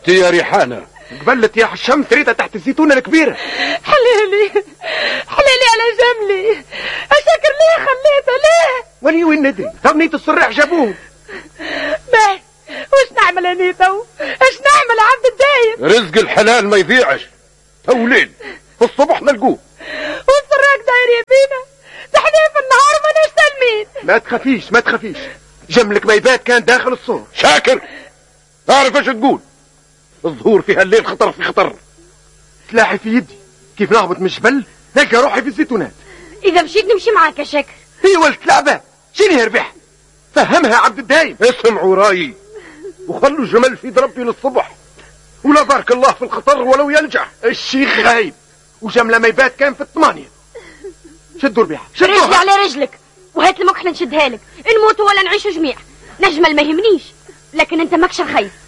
قبلتي يا ريحانة؟ قبلت يا حشام تريدها تحت الزيتونة الكبيرة. حليلي على جملي أشكر ليه خليته ليه؟ ولي وين ندري؟ طب نيت الصريح جابوه. باهي وش نعمل يا نيتو؟ ايش نعمل يا عبد الدايم؟ رزق الحلال ما يضيعش، توليل في الصبح نلقوه. والسراق داير يبينا تحديف النهار ما نستلمين. ما تخافيش جملك ما يبات كان داخل الصور. شاكر تعرف ايش تقول؟ الظهور في هالليل خطر في خطر. سلاحي في يدي، كيف نهبط من الجبل نلقى روحي في الزيتونات. اذا مشيت نمشي معاك يا شاكر. هي ولد لعبة شيني هربح، فهمها يا عبد الدايم. اسمعوا رايي وخلوا الجمل في دربي للصبح، ولا بارك الله في الخطر ولو ينجح. الشيخ غايب وجملة ما يبات كان في 8. شدوا ربيعة رجلي على رجلك وهات المكحلة نشدها لك، نموت ولا نعيش جميع. نجمل ما يهمنيش، لكن انت ماكش خايف.